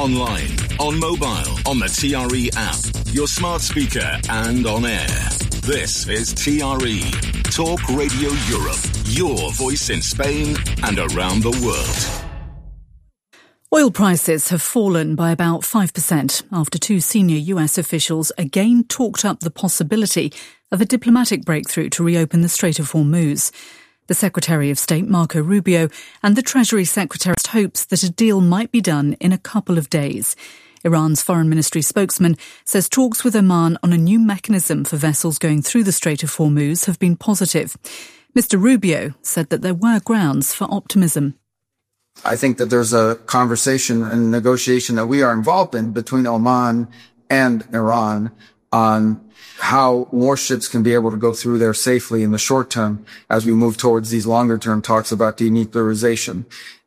online, on mobile, on the TRE app, your smart speaker and on air. This is TRE, Talk Radio Europe, your voice in Spain and around the world. Oil prices have fallen by about 5% after two senior US officials again talked up the possibility of a diplomatic breakthrough to reopen the Strait of Hormuz. The Secretary of State, Marco Rubio, and the Treasury Secretary hopes that a deal might be done in a couple of days. Iran's Foreign Ministry spokesman says talks with Oman on a new mechanism for vessels going through the Strait of Hormuz have been positive. Mr. Rubio said that there were grounds for optimism. I think that there's a conversation and negotiation that we are involved in between Oman and Iran on how more ships can be able to go through there safely in the short term as we move towards these longer term talks about denuclearization.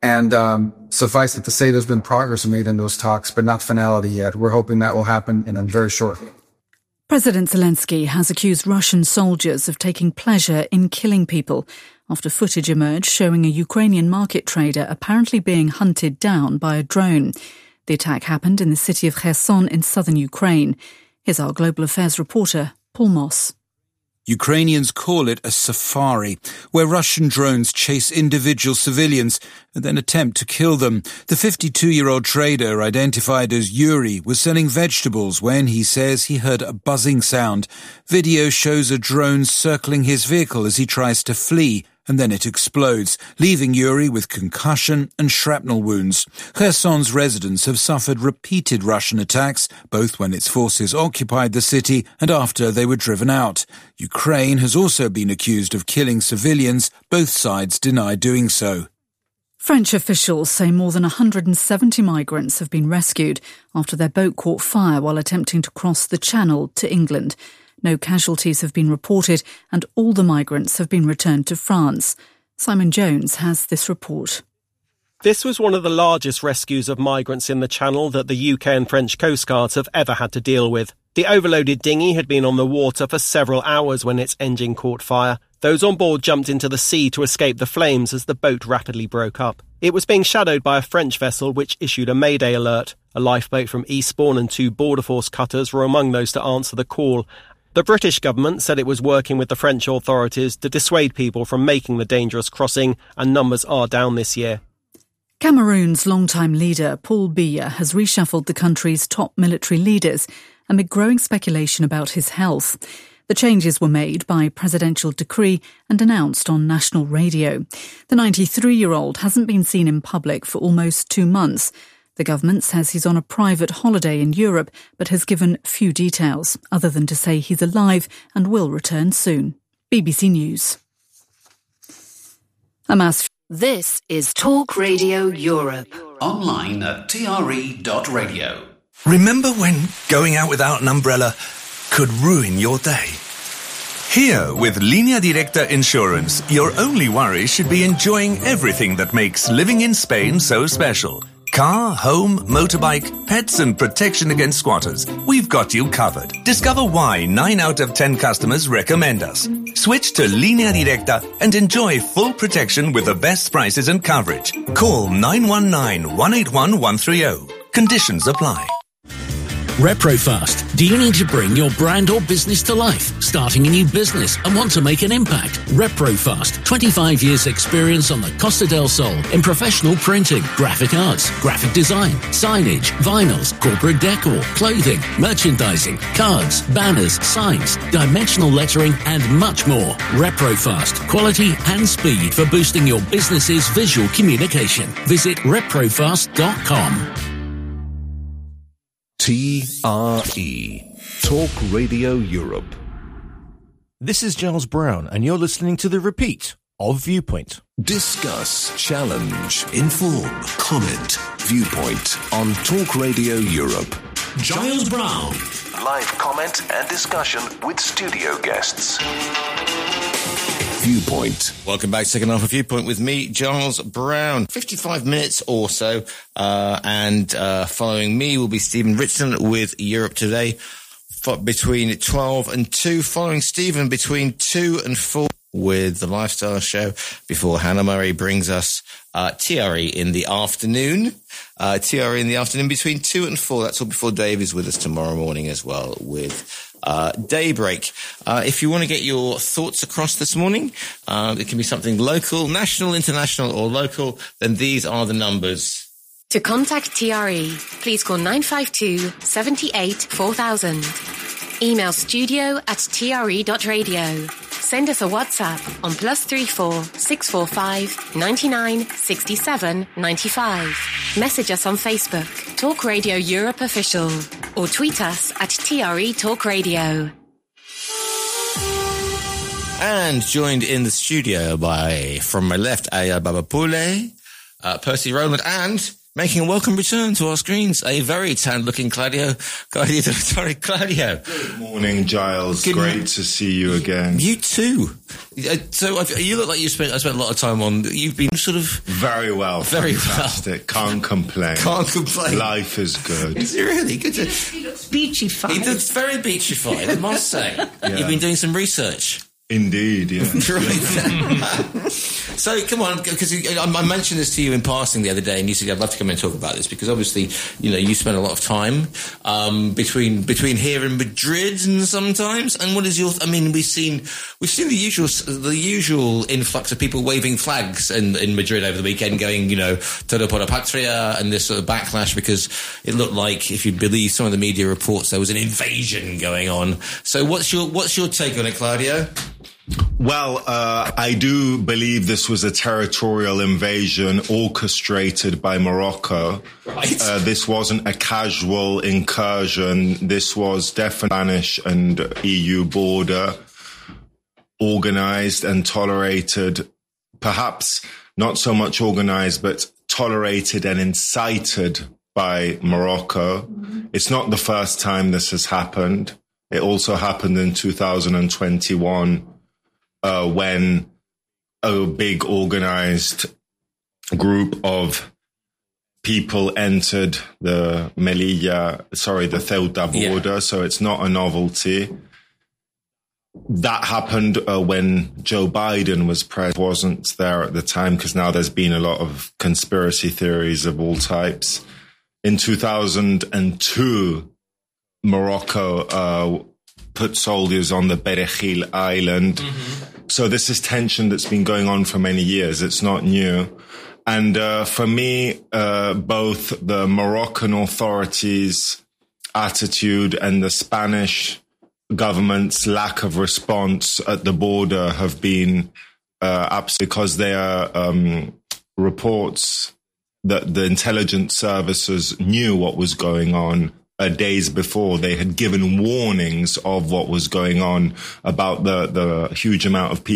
And suffice it to say, there's been progress made in those talks, but not finality yet. We're hoping that will happen in a very shortly. President Zelensky has accused Russian soldiers of taking pleasure in killing people after footage emerged showing a Ukrainian market trader apparently being hunted down by a drone. The attack happened in the city of Kherson in southern Ukraine. Here's our Global Affairs reporter, Paul Moss. Ukrainians call it a safari, where Russian drones chase individual civilians and then attempt to kill them. The 52-year-old trader, identified as Yuri, was selling vegetables when he says he heard a buzzing sound. Video shows a drone circling his vehicle as he tries to flee, and then it explodes, leaving Yuri with concussion and shrapnel wounds. Kherson's residents have suffered repeated Russian attacks, both when its forces occupied the city and after they were driven out. Ukraine has also been accused of killing civilians. Both sides deny doing so. French officials say more than 170 migrants have been rescued after their boat caught fire while attempting to cross the Channel to England. No casualties have been reported and all the migrants have been returned to France. Simon Jones has this report. This was one of the largest rescues of migrants in the Channel that the UK and French Coast Guards have ever had to deal with. The overloaded dinghy had been on the water for several hours when its engine caught fire. Those on board jumped into the sea to escape the flames as the boat rapidly broke up. It was being shadowed by a French vessel which issued a Mayday alert. A lifeboat from Eastbourne and two Border Force cutters were among those to answer the call. The British government said it was working with the French authorities to dissuade people from making the dangerous crossing, and numbers are down this year. Cameroon's longtime leader, Paul Biya, has reshuffled the country's top military leaders amid growing speculation about his health. The changes were made by presidential decree and announced on national radio. The 93-year-old hasn't been seen in public for almost 2 months. The government says he's on a private holiday in Europe, but has given few details, other than to say he's alive and will return soon. BBC News. This is Talk Radio Europe. Online at tre.radio. Remember when going out without an umbrella could ruin your day? Here, with Línea Directa Insurance, your only worry should be enjoying everything that makes living in Spain so special. Car, home, motorbike, pets and protection against squatters. We've got you covered. Discover why 9 out of 10 customers recommend us. Switch to Línea Directa and enjoy full protection with the best prices and coverage. Call 919-181-130. Conditions apply. ReproFast. Do you need to bring your brand or business to life? Starting a new business and want to make an impact? ReproFast. 25 years experience on the Costa del Sol in professional printing, graphic arts, graphic design, signage, vinyls, corporate decor, clothing, merchandising, cards, banners, signs, dimensional lettering and much more. ReproFast. Quality and speed for boosting your business's visual communication. Visit reprofast.com. TRE, Talk Radio Europe. This is Giles Brown, and you're listening to the repeat of Viewpoint. Discuss, challenge, inform, comment, Viewpoint on Talk Radio Europe. Giles Brown. Live comment and discussion with studio guests. Viewpoint. Welcome back. Second half of Viewpoint with me, Giles Brown. 55 minutes or so. And following me will be Stephen Richardson with Europe Today between 12 and 2. Following Stephen between 2 and 4 with the Lifestyle Show before Hannah Murray brings us TRE in the afternoon. TRE in the afternoon between 2 and 4. That's all before Dave is with us tomorrow morning as well with Daybreak. If you want to get your thoughts across this morning, it can be something local, national, international, or local, then these are the numbers. To contact TRE, please call 952 78 4000. Email studio@tre.radio. Send us a WhatsApp on +34 645 99 67 95. Message us on Facebook, Talk Radio Europe Official, or tweet us at TRE Talk Radio. And joined in the studio by, from my left, Aya Babapule, Percy Rowland, and making a welcome return to our screens, a very tanned-looking Claudio. Claudio. Good morning, Giles. Great to see you again. You too. So you look like I spent a lot of time on. You've been sort of very well. Fantastic. Can't complain. Life is good. Is it really good? He looks beachified. He looks very beachified, I must say. Yeah. You've been doing some research. Indeed, yeah. So, come on, because I mentioned this to you in passing the other day, and you said, I'd love to come and talk about this, because obviously, you spend a lot of time between here and Madrid and sometimes, and what is your... I mean, we've seen the usual influx of people waving flags in Madrid over the weekend, going, todo por la patria, and this sort of backlash, because it looked like, if you believe some of the media reports, there was an invasion going on. So what's your take on it, Claudio? Well, I do believe this was a territorial invasion orchestrated by Morocco. Right. This wasn't a casual incursion. This was definitely Spanish and EU border, organized and tolerated, perhaps not so much organized, but tolerated and incited by Morocco. Mm-hmm. It's not the first time this has happened. It also happened in 2021. When a big organized group of people entered the Ceuta border, yeah. So it's not a novelty. That happened when Joe Biden was president. Wasn't there at the time, because now there's been a lot of conspiracy theories of all types. In 2002, Morocco put soldiers on the Berejil Island. Mm-hmm. So this is tension that's been going on for many years. It's not new. And for me, both the Moroccan authorities' attitude and the Spanish government's lack of response at the border have been absolutely, because there are reports that the intelligence services knew what was going on. Days before, they had given warnings of what was going on, about the huge amount of people